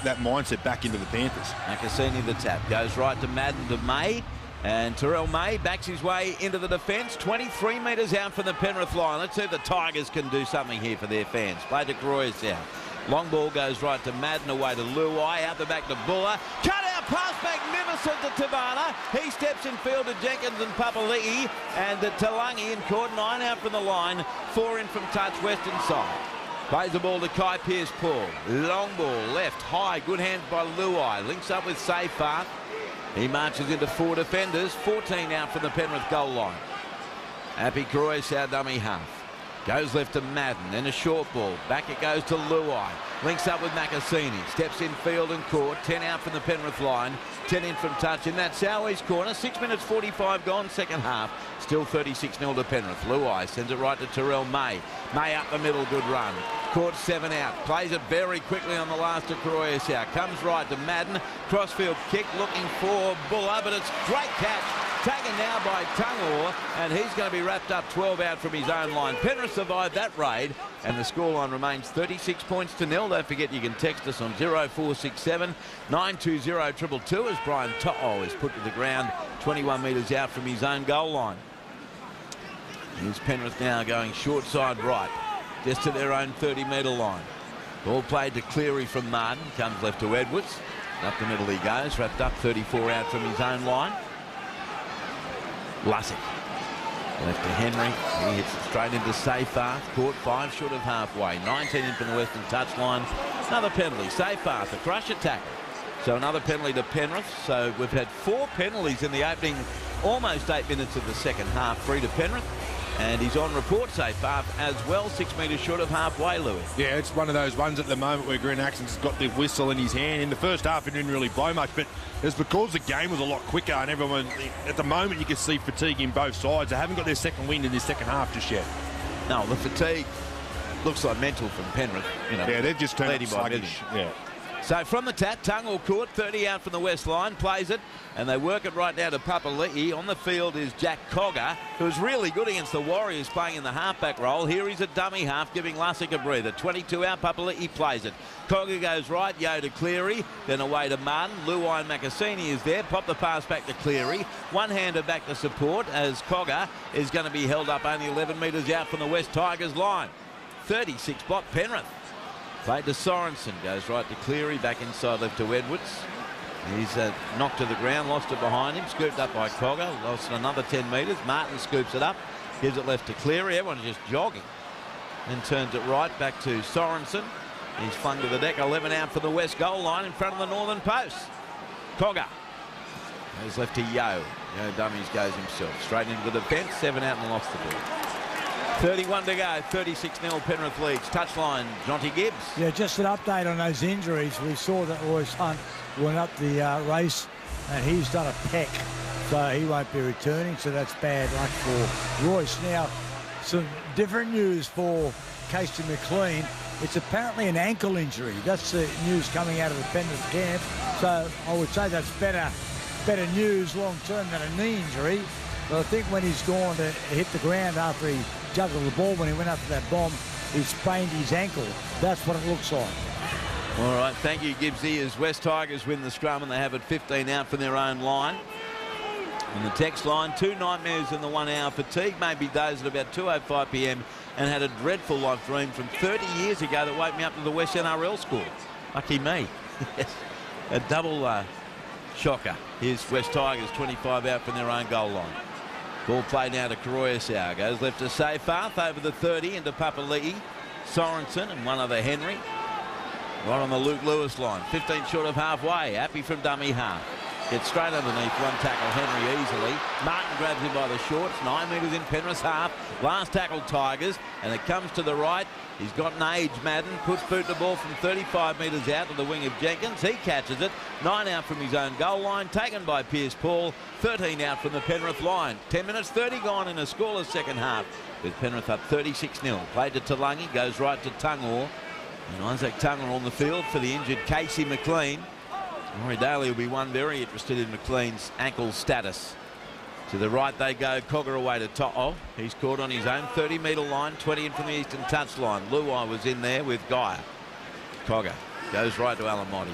that mindset back into the Panthers. Macassini the tap. Goes right to Madden to May. And Terrell May backs his way into the defence. 23 metres out from the Penrith line. Let's see if the Tigers can do something here for their fans. Play to Croyes. Long ball goes right to Madden, away to Luai, out the back to Buller. Cut out pass, magnificent to Tavana. He steps in field to Jenkins and Papali'i, and Talangi in court, 9 out from the line, 4 in from touch, western side. Plays the ball to Kai Pearce-Paul. Long ball, left, high, good hands by Luai. Links up with Seyfarth. He marches into 4 defenders, 14 out from the Penrith goal line. Happy Croyes, our dummy half. Goes left to Madden, then a short ball. Back it goes to Luai. Links up with Macassini. Steps in field and court. 10 out from the Penrith line. 10 in from touch in that southeast corner. 6 minutes 45 gone, second half. Still 36-0 to Penrith. Luai sends it right to Terrell May. May up the middle, good run. Court 7 out. Plays it very quickly on the last to Croyes out. Comes right to Madden. Crossfield kick looking for Buller, but it's great catch. Taken now by Tungor, and he's going to be wrapped up 12 out from his own line. Penrith survived that raid, and the scoreline remains 36 points to 0. Don't forget you can text us on 0467 920 222 as Brian To'o is put to the ground 21 metres out from his own goal line. Here's Penrith now going short side right, just to their own 30-metre line. Ball played to Cleary from Martin, comes left to Edwards. Up the middle he goes, wrapped up 34 out from his own line. Lussick. Left to Henry. He hits it straight into Seyfarth. Caught 5 short of halfway. 19 in from the western touchline. Another penalty. Seyfarth, a crusher tackle. So another penalty to Penrith. So we've had 4 penalties in the opening almost 8 minutes of the second half. 3 to Penrith. And he's on report, Seyfarth, as well, 6 metres short of halfway, Louis. Yeah, it's one of those ones at the moment where Green Axon's got the whistle in his hand. In the first half, it didn't really blow much, but it's because the game was a lot quicker and everyone, at the moment, you can see fatigue in both sides. They haven't got their second wind in this second half just yet. No, the fatigue looks like mental from Penrith. You know, yeah, they've just turned up sluggish. Yeah. So from the tap, Tungor caught 30 out from the west line, plays it, and they work it right now to Papali'i. On the field is Jack Cogger, who's really good against the Warriors playing in the halfback role. Here he's a dummy half, giving Lussick a breather. 22 out, Papali'i plays it. Cogger goes right, Yo to Cleary, then away to Martin. Luai and Macassini is there. Pop the pass back to Cleary. One-hander back to support as Cogger is going to be held up only 11 metres out from the West Tigers line. 36 block Penrith. Played to Sorensen, goes right to Cleary, back inside left to Edwards. He's knocked to the ground, lost it behind him, scooped up by Cogger, lost another 10 metres. Martin scoops it up, gives it left to Cleary. Everyone's just jogging. Then turns it right back to Sorensen. He's flung to the deck, 11 out for the west goal line in front of the northern post. Cogger goes left to Yo. Yo dummies goes himself. Straight into the defence, 7 out and lost the ball. 31 to go, 36-0 Penrith leads. Touchline, Jonty Gibbs. Yeah, just an update on those injuries. We saw that Royce Hunt went up the race and he's done a pec, so he won't be returning, so that's bad luck for Royce. Now, some different news for Casey McLean. It's apparently an ankle injury. That's the news coming out of the Penrith camp, so I would say that's better news long-term than a knee injury. But I think when he's gone to hit the ground after he juggled the ball, when he went after that bomb, he sprained his ankle. That's what it looks like. All right, thank you, Gibbsy, as West Tigers win the scrum and they have it 15 out from their own line. And the text line, 2 nightmares in the 1 hour. Fatigue made me doze at about 2:05 p.m. and had a dreadful life dream from 30 years ago that woke me up to the West NRL score. Lucky me. Yes, a double shocker. Here's West Tigers, 25 out from their own goal line. Ball played now to Croyes. Goes left to Seyfarth over the 30 into Papali'i, Sorensen and one other Henry. Right on the Luke Lewis line. 15 short of halfway. Happy from dummy half. Gets straight underneath one tackle Henry easily. Martin grabs him by the shorts. 9 metres in Penrith's half. Last tackle Tigers. And it comes to the right. He's got an age, Madden. Puts boot the ball from 35 metres out to the wing of Jenkins. He catches it. 9 out from his own goal line. Taken by Pearce-Paul. 13 out from the Penrith line. 10 minutes 30 gone in a scoreless second half. With Penrith up 36-0. Played to Talangi. Goes right to Tungor. And Isaac Tungor on the field for the injured Casey McLean. Rory Daly will be one very interested in McLean's ankle status. To the right they go, Cogger away to To'o. He's caught on his own 30-metre line, 20 in from the eastern touch line. Luai was in there with Guy. Cogger goes right to Alamotti.